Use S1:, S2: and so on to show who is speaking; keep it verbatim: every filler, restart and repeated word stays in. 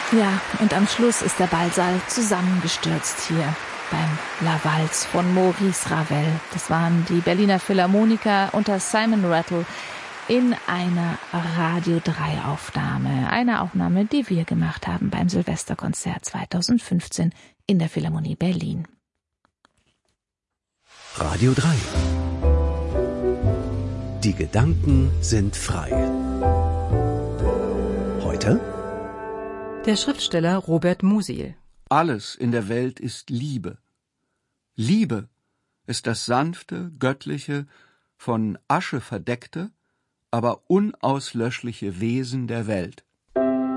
S1: Ja, und am Schluss ist der Ballsaal zusammengestürzt hier beim La Valse von Maurice Ravel. Das waren die Berliner Philharmoniker unter Simon Rattle in einer Radio drei Aufnahme. Eine Aufnahme, die wir gemacht haben beim Silvesterkonzert zweitausendfünfzehn in der Philharmonie Berlin.
S2: Radio drei. Die Gedanken sind frei. Heute
S3: der Schriftsteller Robert Musil.
S4: Alles in der Welt ist Liebe. Liebe ist das sanfte, göttliche, von Asche verdeckte, aber unauslöschliche Wesen der Welt.